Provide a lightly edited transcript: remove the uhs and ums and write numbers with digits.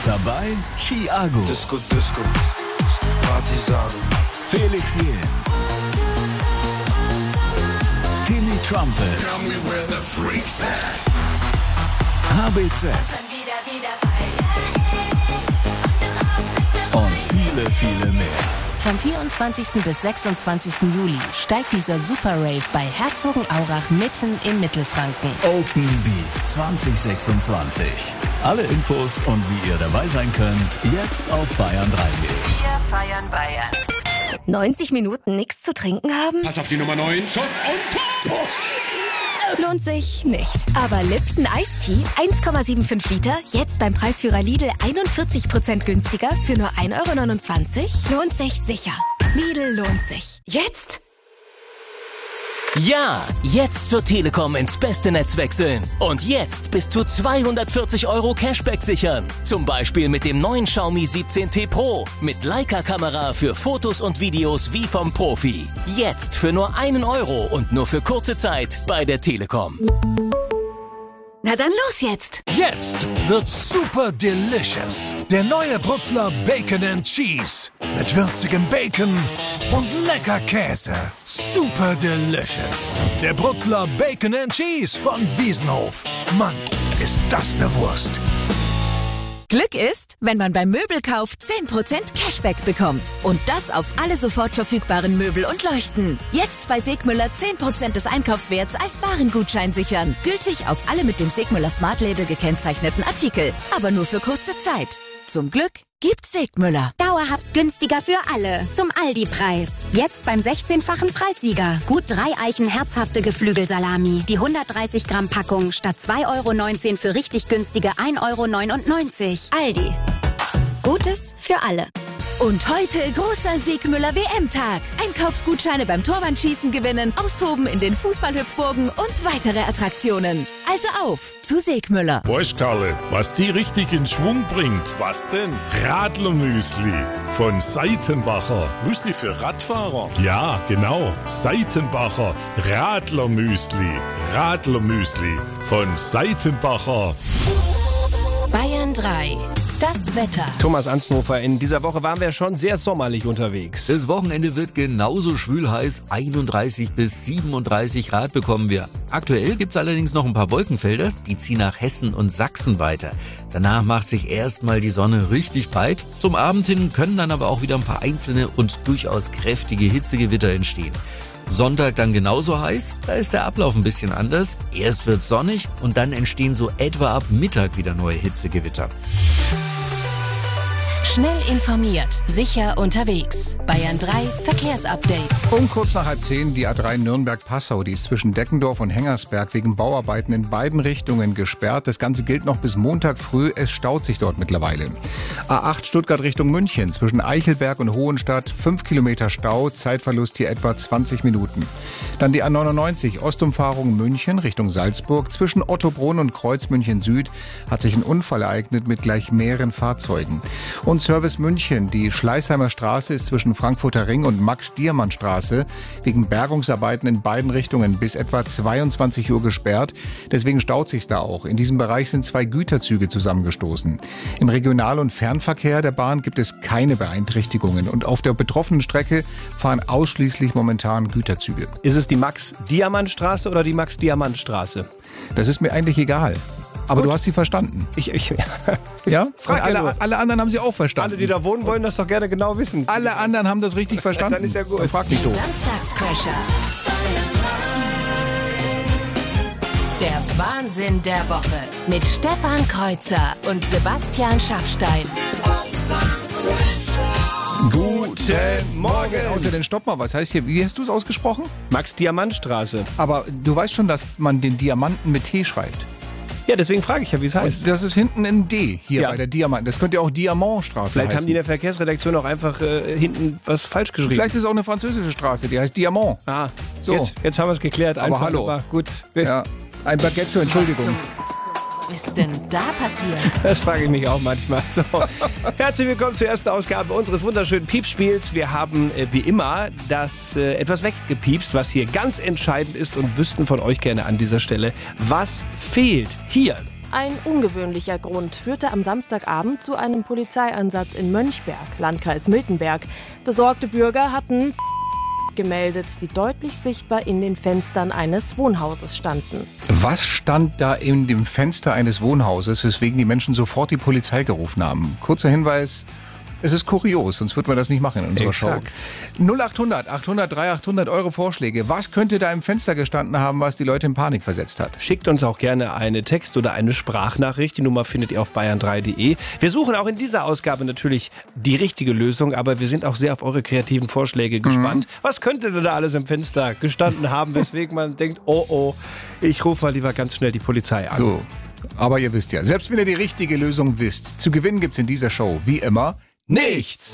dabei Chiago, Disco, Disco, Partisano, Felix Jähn, Timmy Trumpet, tell me where the freaks at. HBZ und viele, viele mehr. Vom 24. bis 26. Juli steigt dieser Super Rave bei Herzogenaurach mitten in Mittelfranken. Open Beats 2026. Alle Infos und wie ihr dabei sein könnt, jetzt auf bayern3.de. Wir feiern Bayern. 90 Minuten nichts zu trinken haben? Pass auf die Nummer 9. Schuss und Tor! Lohnt sich nicht. Aber Lipton Ice Tea, 1,75 Liter, jetzt beim Preisführer Lidl 41% günstiger für nur 1,29 €? Lohnt sich sicher. Lidl lohnt sich. Jetzt? Ja, jetzt zur Telekom ins beste Netz wechseln. Und jetzt bis zu 240 € Cashback sichern. Zum Beispiel mit dem neuen Xiaomi 17T Pro. Mit Leica-Kamera für Fotos und Videos wie vom Profi. Jetzt für nur 1 € und nur für kurze Zeit bei der Telekom. Na dann los jetzt. Jetzt wird's super delicious. Der neue Brutzler Bacon and Cheese. Mit würzigem Bacon und lecker Käse. Super delicious. Der Brutzler Bacon and Cheese von Wiesenhof. Mann, ist das eine Wurst. Glück ist, wenn man beim Möbelkauf 10% Cashback bekommt. Und das auf alle sofort verfügbaren Möbel und Leuchten. Jetzt bei Segmüller 10% des Einkaufswerts als Warengutschein sichern. Gültig auf alle mit dem Segmüller Smart Label gekennzeichneten Artikel. Aber nur für kurze Zeit. Zum Glück gibt's Segmüller. Dauerhaft günstiger für alle. Zum Aldi-Preis. Jetzt beim 16-fachen Preissieger. Gut 3 Eichen herzhafte Geflügelsalami. Die 130 Gramm Packung statt 2,19 € für richtig günstige 1,99 €. Aldi. Gutes für alle. Und heute großer Segmüller WM-Tag. Einkaufsgutscheine beim Torwandschießen gewinnen, austoben in den Fußballhüpfburgen und weitere Attraktionen. Also auf zu Segmüller. Weißt Karle, was die richtig in Schwung bringt? Was denn? Radlermüsli von Seitenbacher. Müsli für Radfahrer? Ja, genau. Seitenbacher Radlermüsli. Radlermüsli von Seitenbacher. Bayern 3. Das Wetter. Thomas Ansnofer, in dieser Woche waren wir schon sehr sommerlich unterwegs. Das Wochenende wird genauso schwül heiß, 31 bis 37 Grad bekommen wir. Aktuell gibt's allerdings noch ein paar Wolkenfelder, die ziehen nach Hessen und Sachsen weiter. Danach macht sich erstmal die Sonne richtig breit. Zum Abend hin können dann aber auch wieder ein paar einzelne und durchaus kräftige Hitzegewitter entstehen. Sonntag dann genauso heiß, da ist der Ablauf ein bisschen anders. Erst wird sonnig und dann entstehen so etwa ab Mittag wieder neue Hitzegewitter. Schnell informiert, sicher unterwegs. Bayern 3 Verkehrsupdate. Um kurz nach 9:30 die A3 Nürnberg-Passau, die ist zwischen Deckendorf und Hengersberg wegen Bauarbeiten in beiden Richtungen gesperrt. Das Ganze gilt noch bis Montag früh. Es staut sich dort mittlerweile. A8 Stuttgart Richtung München, zwischen Eichelberg und Hohenstadt 5 Kilometer Stau, Zeitverlust hier etwa 20 Minuten. Dann die A99 Ostumfahrung München Richtung Salzburg, zwischen Ottobrunn und Kreuz München Süd hat sich ein Unfall ereignet mit gleich mehreren Fahrzeugen. Und Service München, die Schleißheimer Straße ist zwischen Frankfurter Ring und Max-Diamant-Straße wegen Bergungsarbeiten in beiden Richtungen bis etwa 22 Uhr gesperrt. Deswegen staut sich's da auch. In diesem Bereich sind 2 Güterzüge zusammengestoßen. Im Regional- und Fernverkehr der Bahn gibt es keine Beeinträchtigungen und auf der betroffenen Strecke fahren ausschließlich momentan Güterzüge. Ist es die Max-Diamant-Straße oder die Max-Diamant-Straße? Das ist mir eigentlich egal. Aber Gut. du hast sie verstanden. Ja? Frag alle anderen haben sie auch verstanden. Alle, die da wohnen, wollen das doch gerne genau wissen. Alle anderen haben das richtig verstanden. Dann ist ja gut. Frag dich Die doch. Samstagscrasher. Der Wahnsinn der Woche mit Stefan Kreuzer und Sebastian Schaffstein. Guten Morgen. Außerdem stopp mal, was heißt hier, wie hast du es ausgesprochen? Max-Diamant-Straße. Aber du weißt schon, dass man den Diamanten mit T schreibt. Ja, deswegen frage ich ja, wie es heißt. Und das ist hinten ein D hier Ja. bei der Diamanten. Das könnte ja auch Diamantstraße Vielleicht heißen. haben die in der Verkehrsredaktion auch einfach hinten was falsch geschrieben. Vielleicht ist es auch eine französische Straße, die heißt Diamant. Ah, So. jetzt haben wir es geklärt. Aber Einfach, hallo. aber gut. Ja, ein Baguette zur Entschuldigung. Was ist denn da passiert? Das frage ich mich auch manchmal. So. Herzlich willkommen zur ersten Ausgabe unseres wunderschönen Piepspiels. Wir haben wie immer das etwas weggepiepst, was hier ganz entscheidend ist und wüssten von euch gerne an dieser Stelle, was fehlt hier Ein ungewöhnlicher Grund führte am Samstagabend zu einem Polizeieinsatz in Mönchberg, Landkreis Miltenberg. Besorgte Bürger hatten gemeldet, die deutlich sichtbar in den Fenstern eines Wohnhauses standen. Was stand da in dem Fenster eines Wohnhauses, weswegen die Menschen sofort die Polizei gerufen haben? Kurzer Hinweis: Es ist kurios, sonst würde man das nicht machen in unserer Show. 0800 800 3800 eure Vorschläge. Was könnte da im Fenster gestanden haben, was die Leute in Panik versetzt hat? Schickt uns auch gerne eine Text- oder eine Sprachnachricht. Die Nummer findet ihr auf bayern3.de. Wir suchen auch in dieser Ausgabe natürlich die richtige Lösung, aber wir sind auch sehr auf eure kreativen Vorschläge gespannt. Was könnte denn da alles im Fenster gestanden haben, weswegen man denkt, oh, ich rufe mal lieber ganz schnell die Polizei an. So, aber ihr wisst ja, selbst wenn ihr die richtige Lösung wisst, zu gewinnen gibt's in dieser Show wie immer nichts.